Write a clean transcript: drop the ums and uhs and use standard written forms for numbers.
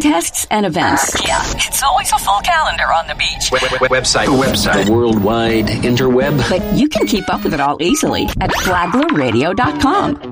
podcasts, and events. Yeah, it's always a full calendar on the beach. Website. The World Wide Interweb. But you can keep up with it all easily at flaglerradio.com.